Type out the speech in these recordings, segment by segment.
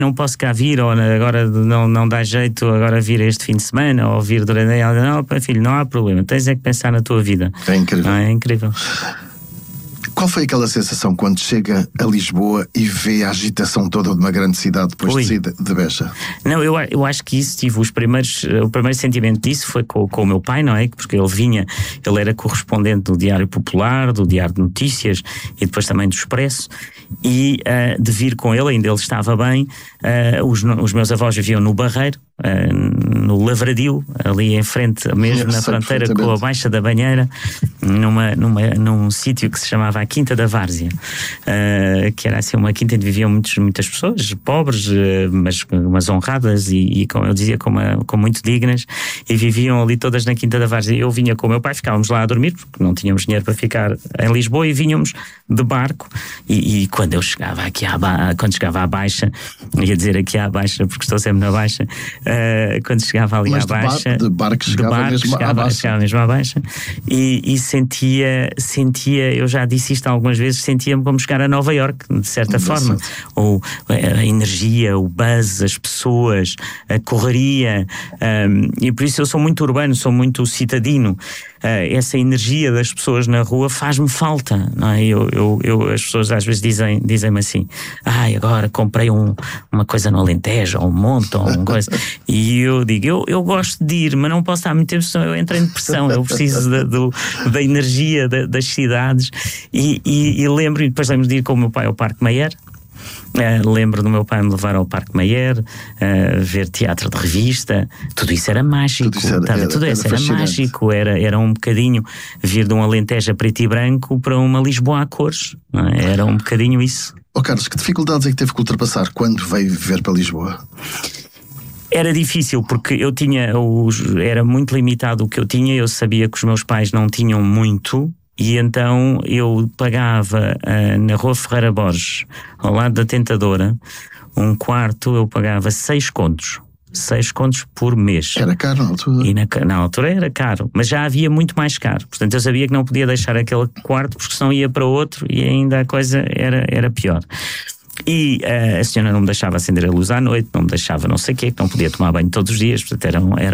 não posso cá vir, ou agora não dá jeito, agora vir este fim de semana, ou vir durante... Não, filho, não há problema, tens é que pensar na tua vida. É incrível. Não, é incrível. Qual foi aquela sensação quando chega a Lisboa e vê a agitação toda de uma grande cidade depois de sair de Beja? Não, eu acho que isso tive o primeiro sentimento disso foi com o meu pai, não é? Porque ele era correspondente do Diário Popular, do Diário de Notícias e depois também do Expresso, e de vir com ele, ainda ele estava bem, os meus avós viviam no Barreiro, no Lavradio, ali em frente mesmo na fronteira com a Baixa da Banheira, num sítio que se chamava a Quinta da Várzea, que era assim uma quinta onde viviam muitas pessoas pobres, mas honradas e como eu dizia, com muito dignas, e viviam ali todas na Quinta da Várzea. Eu vinha com o meu pai, ficávamos lá a dormir porque não tínhamos dinheiro para ficar em Lisboa, e vínhamos de barco, e quando eu chegava aqui quando chegava à Baixa, ia dizer aqui à Baixa porque estou sempre na Baixa, quando chegava ali à Baixa, de barco chegava mesmo à Baixa, e sentia, eu já disse isto algumas vezes, sentia-me como chegar a Nova Iorque, de certa forma, ou a energia, o buzz, as pessoas, a correria, e por isso eu sou muito urbano, sou muito citadino. Essa energia das pessoas na rua faz-me falta, não é? As pessoas às vezes dizem-me assim: agora comprei uma coisa no Alentejo, ou um monte, ou uma coisa, e eu digo, eu gosto de ir, mas não posso estar muito tempo, senão eu entro em depressão. Eu preciso da energia das cidades, e lembro-me de ir com o meu pai ao Parque Mayer. Lembro do meu pai me levar ao Parque Mayer, ver teatro de revista. Tudo isso era mágico. Tudo isso era mágico. Era um bocadinho vir de um Alentejo a preto e branco para uma Lisboa a cores, não é? Era um bocadinho isso. Carlos, que dificuldades é que teve que ultrapassar quando veio viver para Lisboa? Era difícil porque eu era muito limitado o que eu tinha. Eu sabia que os meus pais não tinham muito, e então eu pagava na Rua Ferreira Borges, ao lado da Tentadora, um quarto, eu pagava 6 contos por mês. Era caro na altura? E na altura era caro, mas já havia muito mais caro. Portanto, eu sabia que não podia deixar aquele quarto, porque senão ia para outro e ainda a coisa era pior. E a senhora não me deixava acender a luz à noite, não me deixava não sei o quê, que não podia tomar banho todos os dias, portanto era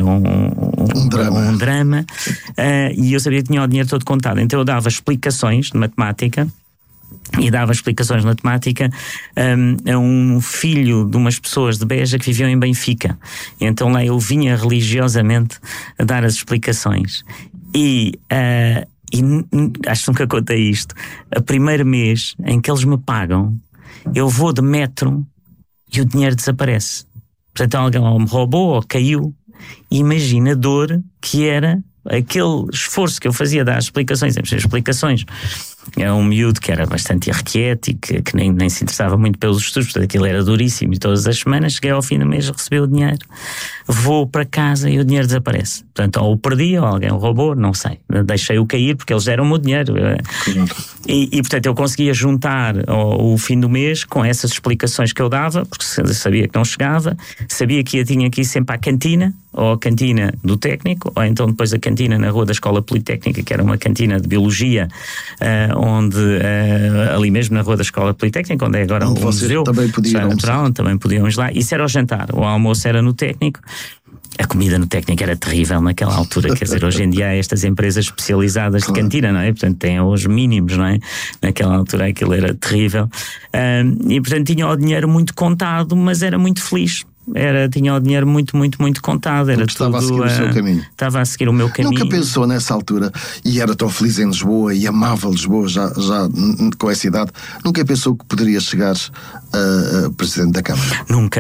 um drama. E eu sabia que tinha o dinheiro todo contado, então eu dava explicações de matemática, a um filho de umas pessoas de Beja que viviam em Benfica. E então lá eu vinha religiosamente a dar as explicações. E acho que nunca contei isto, o primeiro mês em que eles me pagam, eu vou de metro e o dinheiro desaparece. Portanto, alguém ou me roubou ou caiu. E imagina a dor que era aquele esforço que eu fazia das explicações. Era um miúdo que era bastante irrequieto e que nem se interessava muito pelos estudos, portanto aquilo era duríssimo, e todas as semanas cheguei ao fim do mês, recebi o dinheiro, vou para casa e o dinheiro desaparece. Portanto, ou o perdi, ou alguém o roubou, não sei, deixei-o cair porque eles deram-me o dinheiro. E portanto eu conseguia juntar o fim do mês com essas explicações que eu dava, porque sabia que não chegava, sabia que tinha que ir sempre à cantina, ou a cantina do técnico, ou então depois a cantina na Rua da Escola Politécnica, que era uma cantina de biologia, onde ali mesmo na Rua da Escola Politécnica, onde é agora o museu, também podiam ir lá. Isso era o jantar, o almoço era no técnico. A comida no técnico era terrível naquela altura, quer dizer, hoje em dia há estas empresas especializadas de cantina, não é? Portanto, têm os mínimos, não é? Naquela altura aquilo era terrível. E portanto tinha o dinheiro muito contado, mas era muito feliz. Tinha o dinheiro muito, muito, muito contado. Era estava a seguir o seu caminho. Estava a seguir o meu caminho. Nunca pensou nessa altura, e era tão feliz em Lisboa e amava Lisboa já com essa idade, nunca pensou que poderia chegar a Presidente da Câmara? Nunca.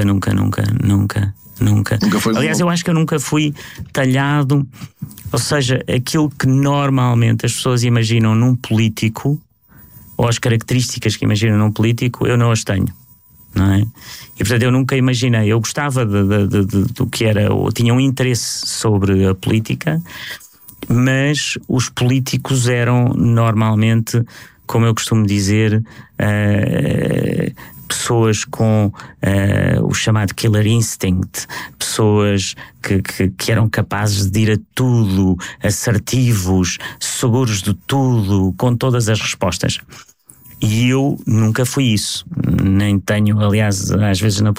Aliás, eu acho que eu nunca fui talhado, ou seja, aquilo que normalmente as pessoas imaginam num político, ou as características que imaginam num político, eu não as tenho, não é? E portanto eu nunca imaginei, eu gostava do que era, eu tinha um interesse sobre a política, mas os políticos eram normalmente, como eu costumo dizer, pessoas com o chamado killer instinct, pessoas que eram capazes de ir a tudo, assertivos, seguros de tudo, com todas as respostas. E eu nunca fui isso. Nem tenho, aliás, às vezes na